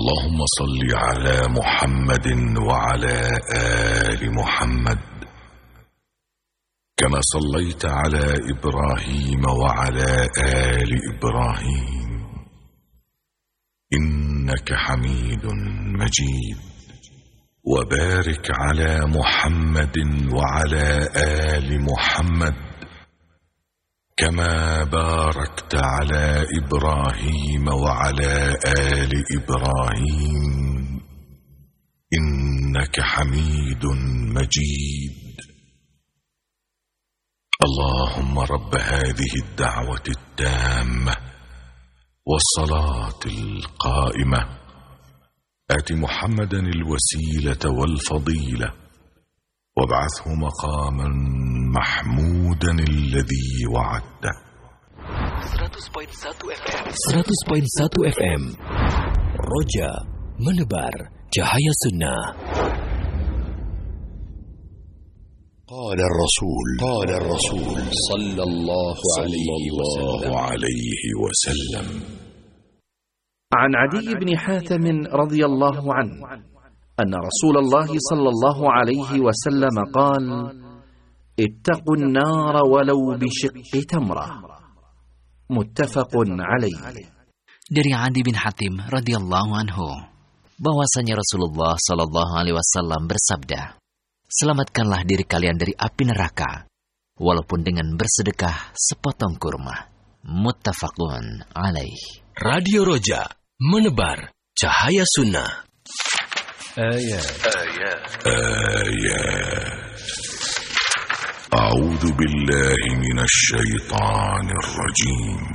اللهم صل على محمد وعلى آل محمد كما صليت على إبراهيم وعلى آل إبراهيم إنك حميد مجيد. وبارك على محمد وعلى آل محمد كما باركت على إبراهيم وعلى آل إبراهيم إنك حميد مجيد. اللهم رب هذه الدعوة التامة والصلاة القائمة آت محمدا الوسيلة والفضيلة وابعثه مقاما محمودا الذي وعدته. 100.1 FM Roja menebar cahaya sunnah. قال الرسول صلى الله عليه وسلم عن عدي بن حاتم رضي الله عنه أن رسول الله صلى الله عليه وسلم قال: اتقوا النار ولو بشق تمرة. متفق عليه. Dari Adi bin Hatim radhiyallahu anhu bahwasanya Rasulullah sallallahu alaihi wasallam bersabda, selamatkanlah diri kalian dari api neraka walaupun dengan bersedekah sepotong kurma. Muttafaqun alaih. Radio Roja menebar cahaya sunnah. آيات أعوذ بالله من الشيطان الرجيم.